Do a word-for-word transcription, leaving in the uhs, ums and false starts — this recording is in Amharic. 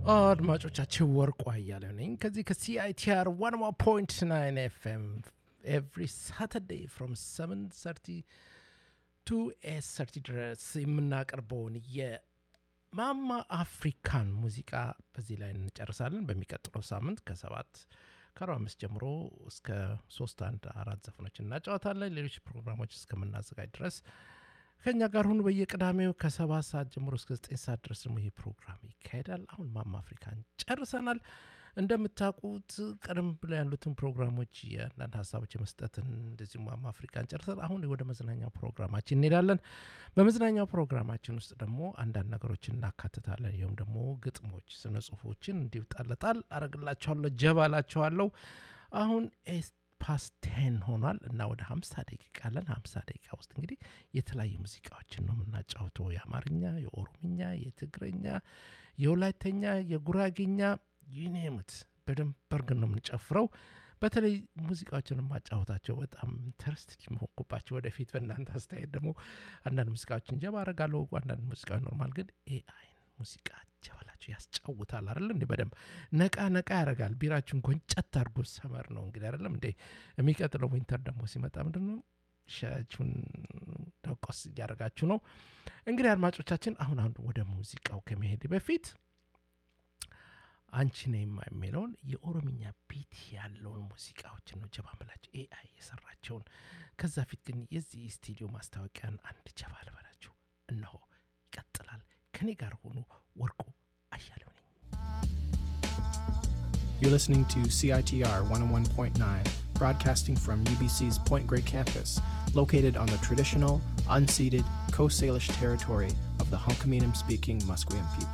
አድማጮቻችን ወርቁ አያሌው ነኝ ከዚህ ከሲአይቲአር ዋን ዋን ፖይንት ናይን ኤፍኤም ኤቭሪ ሳተርዴይ ፍሮም ሰቨን ሰርቲ ቱ ኤይት ሰርቲ ድረስ የምናቀርበውን የማማ አፍሪካን ሙዚቃ በዚህ ላይ እንጨርሳለን። በሚቀጥለው ሳምንት ከሰባት ከአርባ አምስት ጀምሮ እስከ ሶስት አንድ አራት ዘፈኖች እናጫወታለን። ሌሎች ፕሮግራሞች እስከምናዘጋጅ ድረስ ከኛ ጋር ሁኑ። በየቅዳሜው ከሰባት ሰዓት ጀምሮ እስከ ዘጠኝ ሰዓት ድረስ ደግሞ ይህ ፕሮግራም ይካሄዳል። አሁን ማማ አፍሪካን ጨርሰናል። እንደምታውቁት ቀደም ብሎ ያሉትን ፕሮግራሞች የአንዳንድ ሀሳቦች የመስጠትን እንደዚሁ ማማ አፍሪካን ጨርሰን አሁን ወደ መዝናኛው ፕሮግራማችን እንሄዳለን። በመዝናኛው ፕሮግራማችን ውስጥ ደግሞ አንዳንድ ነገሮችን እናካትታለን። ይኸውም ደግሞ ግጥሞች፣ ስነ ጽሁፎችን እንዲሁ ጣልጣል አረግላችኋለሁ፣ ጀባላችኋለሁ። አሁን ፓስት ቴን ሆኗል እና ወደ ሀምሳ ደቂቃ አለን። ሀምሳ ደቂቃ ውስጥ እንግዲህ የተለያዩ ሙዚቃዎችን ነው የምናጫውተው። የአማርኛ፣ የኦሮምኛ፣ የትግረኛ፣ የወላይተኛ፣ የጉራጌኛ ዩኔምት በደንብ በርግን ነው የምንጨፍረው። በተለይ ሙዚቃዎችን የማጫወታቸው በጣም ኢንተረስትድ መሆንኩባቸው ወደፊት በእናንተ አስተያየት ደግሞ አንዳንድ ሙዚቃዎችን ጀባ አረጋለሁ። አንዳንድ ሙዚቃዎች ኖርማል፣ ግን ኤአይ ሙዚቃ ጀባላችሁ ያስጫውታል አይደል እንዴ? በደንብ ነቃ ነቃ ያደርጋል። ቢራችሁን ጎንጨት አድርጎ ሰመር ነው እንግዲህ አይደለም እንዴ? የሚቀጥለው ዊንተር ደግሞ ሲመጣ ምንድነው ሻያችሁን ደቆስ እያደረጋችሁ ነው እንግዲህ አድማጮቻችን። አሁን አሁን ወደ ሙዚቃው ከመሄድ በፊት አንቺ ነኝ የሚለውን የኦሮምኛ ቢት ያለውን ሙዚቃዎችን ነው ጀባ ምላችሁ ኤአይ የሰራቸውን። ከዛ ፊት ግን የዚህ ስቱዲዮ ማስታወቂያን አንድ ጀባ ልበላችሁ። እነሆ ይቀጥላል። ከኔ ጋር ሆኖ ወርቁ አያሌው ነኝ። You're listening to C I T R one oh one point nine, broadcasting from U B C's Point Grey campus, located on the traditional, unceded Coast Salish territory of the Hunkaminam-speaking Musqueam people.